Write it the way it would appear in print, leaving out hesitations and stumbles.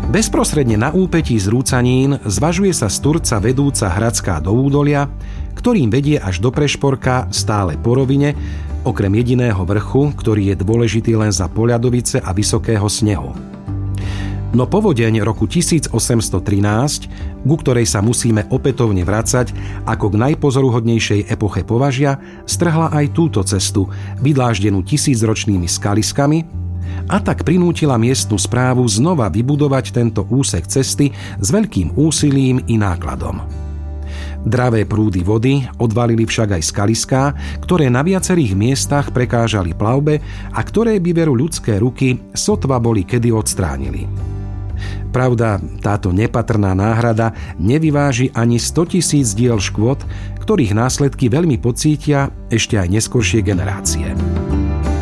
Bezprostredne na úpetí z Rúcanín zvažuje sa z Turca vedúca Hradská do údolia, ktorým vedie až do Prešporka stále po rovine, okrem jediného vrchu, ktorý je dôležitý len za poľadovice a vysokého snehu. No povodeň roku 1813, ku ktorej sa musíme opätovne vracať ako k najpozoruhodnejšej epoche považia, strhla aj túto cestu, vydláždenú tisícročnými skaliskami, a tak prinútila miestnu správu znova vybudovať tento úsek cesty s veľkým úsilím i nákladom. Dravé prúdy vody odvalili však aj skaliská, ktoré na viacerých miestach prekážali plavbe a ktoré by veru ľudské ruky sotva boli kedy odstránili. Pravda, táto nepatrná náhrada nevyváži ani 100 000 diel škôd, ktorých následky veľmi pocítia ešte aj neskoršie generácie.